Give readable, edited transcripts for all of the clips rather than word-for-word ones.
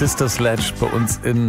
Sister Sledge bei uns in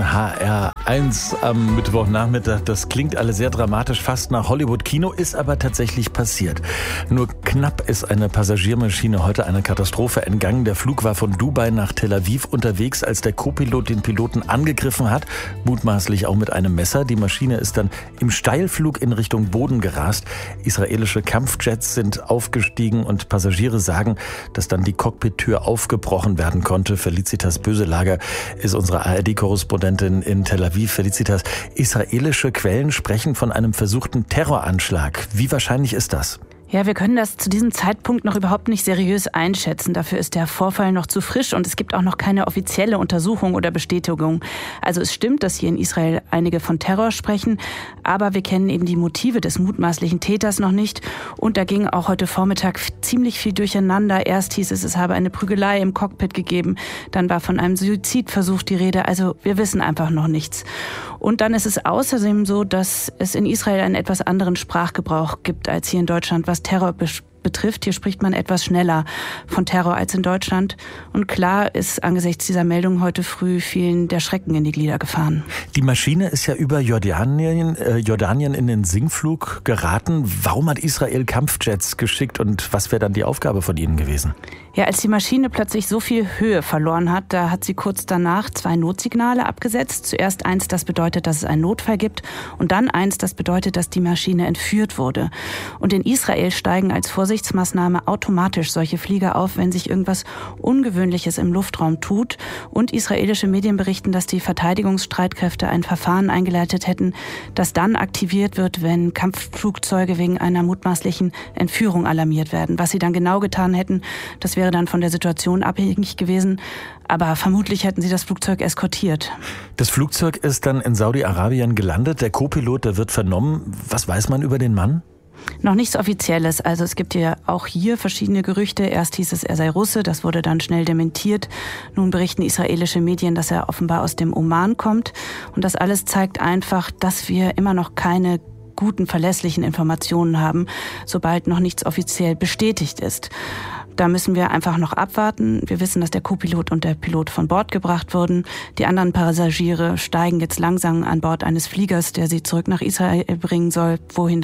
HR1 am Mittwochnachmittag. Das klingt alles sehr dramatisch, fast nach Hollywood-Kino, ist aber tatsächlich passiert. Nur knapp ist eine Passagiermaschine heute einer Katastrophe entgangen. Der Flug war von Dubai nach Tel Aviv unterwegs, als der Co-Pilot den Piloten angegriffen hat, mutmaßlich auch mit einem Messer. Die Maschine ist dann im Steilflug in Richtung Boden gerast. Israelische Kampfjets sind aufgestiegen und Passagiere sagen, dass dann die Cockpit-Tür aufgebrochen werden konnte. Felicitas Böselager ist unsere ARD-Korrespondentin in Tel Aviv. Felicitas, israelische Quellen sprechen von einem versuchten Terroranschlag. Wie wahrscheinlich ist das? Ja, wir können das zu diesem Zeitpunkt noch überhaupt nicht seriös einschätzen. Dafür ist der Vorfall noch zu frisch und es gibt auch noch keine offizielle Untersuchung oder Bestätigung. Also es stimmt, dass hier in Israel einige von Terror sprechen, aber wir kennen eben die Motive des mutmaßlichen Täters noch nicht. Und da ging auch heute Vormittag ziemlich viel durcheinander. Erst hieß es habe eine Prügelei im Cockpit gegeben, dann war von einem Suizidversuch die Rede. Also wir wissen einfach noch nichts. Und dann ist es außerdem so, dass es in Israel einen etwas anderen Sprachgebrauch gibt als hier in Deutschland, was Terror betrifft. Hier spricht man etwas schneller von Terror als in Deutschland. Und klar ist angesichts dieser Meldung heute früh vielen der Schrecken in die Glieder gefahren. Die Maschine ist ja über Jordanien in den Sinkflug geraten. Warum hat Israel Kampfjets geschickt und was wäre dann die Aufgabe von ihnen gewesen? Ja, als die Maschine plötzlich so viel Höhe verloren hat, da hat sie kurz danach 2 Notsignale abgesetzt. Zuerst eins, das bedeutet, dass es einen Notfall gibt, und dann eins, das bedeutet, dass die Maschine entführt wurde. Und in Israel steigen als Vorsichtsmaßnahme automatisch solche Flieger auf, wenn sich irgendwas Ungewöhnliches im Luftraum tut. Und israelische Medien berichten, dass die Verteidigungsstreitkräfte ein Verfahren eingeleitet hätten, das dann aktiviert wird, wenn Kampfflugzeuge wegen einer mutmaßlichen Entführung alarmiert werden. Was sie dann genau getan hätten, das wäre dann von der Situation abhängig gewesen. Aber vermutlich hätten sie das Flugzeug eskortiert. Das Flugzeug ist dann in Saudi-Arabien gelandet. Der Co-Pilot, der wird vernommen. Was weiß man über den Mann? Noch nichts Offizielles. Also es gibt ja auch hier verschiedene Gerüchte. Erst hieß es, er sei Russe. Das wurde dann schnell dementiert. Nun berichten israelische Medien, dass er offenbar aus dem Oman kommt. Und das alles zeigt einfach, dass wir immer noch keine guten, verlässlichen Informationen haben, sobald noch nichts offiziell bestätigt ist. Da müssen wir einfach noch abwarten. Wir wissen, dass der Co-Pilot und der Pilot von Bord gebracht wurden. Die anderen Passagiere steigen jetzt langsam an Bord eines Fliegers, der sie zurück nach Israel bringen soll, wohin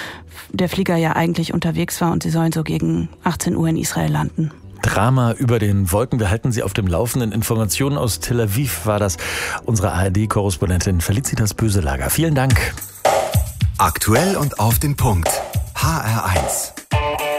der Flieger ja eigentlich unterwegs war. Und sie sollen so gegen 18 Uhr in Israel landen. Drama über den Wolken. Wir halten Sie auf dem Laufenden. Informationen aus Tel Aviv war das unsere ARD-Korrespondentin Felicitas Böselager. Vielen Dank. Aktuell und auf den Punkt. HR1.